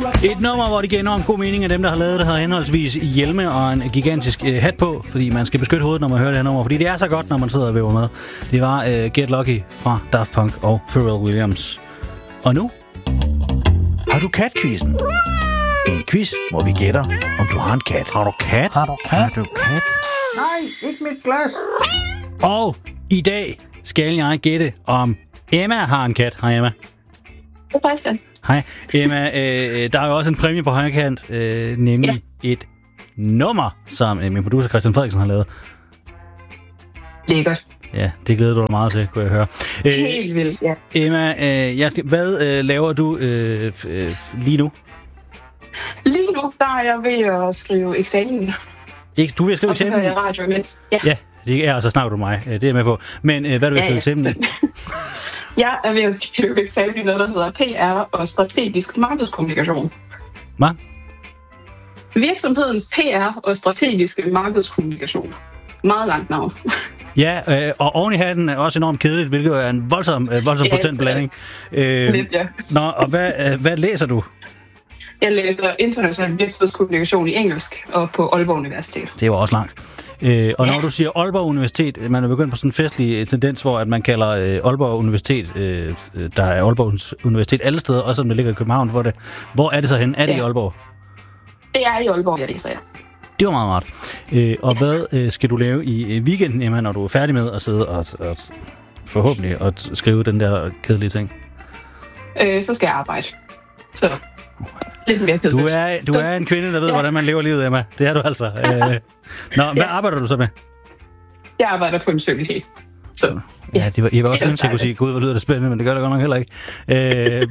Et nummer, hvor det giver enormt god mening af dem, der har lavet det, har henholdsvis hjelme og en gigantisk hat på, fordi man skal beskytte hovedet, når man hører det her nummer, fordi det er så godt, når man sidder og væver med. Det var Get Lucky fra Daft Punk og Pharrell Williams. Og nu har du kat-quizzen. En quiz, hvor vi gætter, om du har en kat. Har du kat? Har du kat? Har du kat? Nej, ikke mit glas. Og i dag skal jeg gætte, om Emma har en kat. Hej Emma. Det er Christian. Hej. Emma, der er jo også en præmie på højkant, nemlig et nummer, som min producer Christian Frederiksen har lavet. Lækkert. Ja, det glæder du dig meget til, kunne jeg høre. Helt vildt, ja. Emma, hvad laver du lige nu? Lige nu, der er jeg ved at skrive eksamen. Ikke, du vil skrive eksamen? Og så eksamen? hører jeg radio imens. Ja, det er, og så snakker du mig. Det er jeg med på. Men hvad er du ved at skrive eksamen i? Jeg er ved at skrive eksamen i noget, der hedder PR og strategisk markedskommunikation. Hvad? Virksomhedens PR og strategiske markedskommunikation. Meget langt navn. Ja, og oven i hatten er også enormt kedeligt, hvilket er en voldsom potent blanding. Lidt, ja. Nå, og hvad læser du? Jeg læser international virksomhedskommunikation i engelsk og på Aalborg Universitet. Det var også langt. Og når du siger Aalborg Universitet, man er begyndt på sådan en festlig tendens, hvor at man kalder Aalborg Universitet, der er Aalborg Universitet alle steder, også om det ligger i København for det. Hvor er det så hen? Er det i Aalborg? Det er i Aalborg, jeg læser, ja. Det var meget rart. Og hvad skal du lave i weekenden, Emma, når du er færdig med at sidde og forhåbentlig at skrive den der kedelige ting? Så skal jeg arbejde. Så lidt mere kedeligt. Du er en kvinde, der ved, hvordan man lever livet, Emma. Det er du altså. Hvad arbejder du så med? Jeg arbejder på en cykelhæ. Så ja, jeg var også nødt til at kunne sige, gud, hvor lyder det spændende, men det gør det godt nok heller ikke.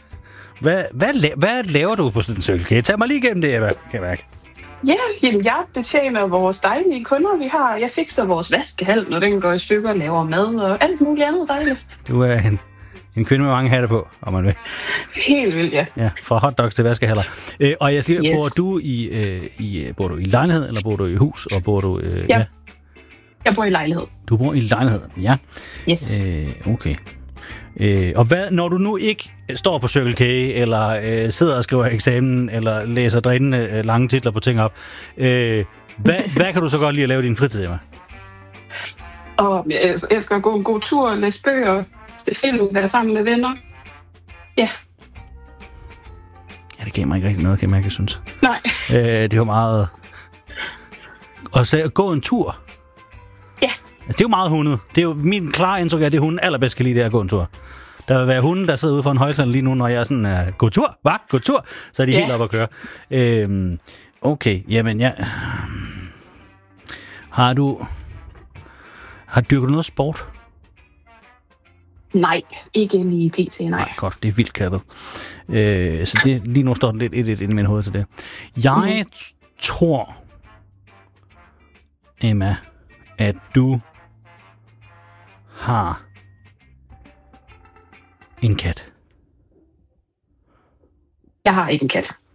Hvad laver du på sådan en cykelhæ? Tag mig lige igennem det, Emma, kan jeg mærke. Ja, jamen, jeg betjener vores dejlige kunder, vi har. Jeg fikser vores vaskehal, når den går i stykker, laver mad og alt muligt andet dejligt. Du er en kvinde med mange hatte på, om man vil. Helt vildt, ja. Ja, fra hotdogs til vaskehaller. Og jeg siger, bor du i lejlighed, eller bor du i hus, og bor du... Ja, jeg bor i lejlighed. Du bor i lejlighed, ja. Yes. Okay. Og hvad, når du nu ikke står på Circle K, eller sidder og skriver eksamen, eller læser drænende lange titler på ting op, hvad kan du så godt lide at lave i din fritid, Emma? Jeg skal gå en god tur, læse bøger, se film, være sammen med venner. Ja. Ja, det gav mig ikke rigtig noget, kan jeg mærke, jeg synes. Nej. Det var meget... Og så gå en tur. Ja. Altså, det er jo meget hundet. Det er jo min klare indtryk af, at det hunden allerbedst kan lide, det at gå en tur. Der vil være hunden, der sidder ude for en højtaler lige nu, når jeg er sådan, gå tur, hvad? Gå tur? Så er de helt op at køre. Okay, jamen ja. Har dyrket du noget sport? Nej, ikke lige pt. Nej. Godt, det er vildt kattet. Så det, lige nu står det lidt inde i min hoved til det. Jeg tror, Emma, at du har en kat. Jeg har ikke en kat.